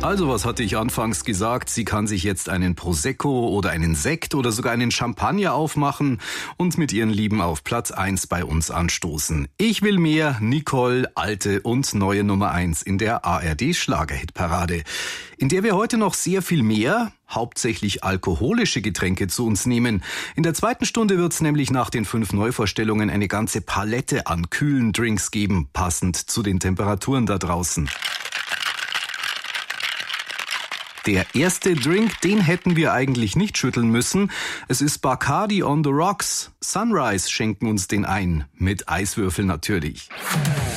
Also, was hatte ich anfangs gesagt? Sie kann sich jetzt einen Prosecco oder einen Sekt oder sogar einen Champagner aufmachen und mit ihren Lieben auf Platz 1 bei uns anstoßen. Ich will mehr, Nicole, alte und neue Nummer 1 in der ARD-Schlagerhitparade, in der wir heute noch sehr viel mehr, hauptsächlich alkoholische Getränke zu uns nehmen. In der zweiten Stunde wird's nämlich nach den 5 Neuvorstellungen eine ganze Palette an kühlen Drinks geben, passend zu den Temperaturen da draußen. Der erste Drink, den hätten wir eigentlich nicht schütteln müssen. Es ist Bacardi on the Rocks. Sunrise schenken uns den ein. Mit Eiswürfel natürlich.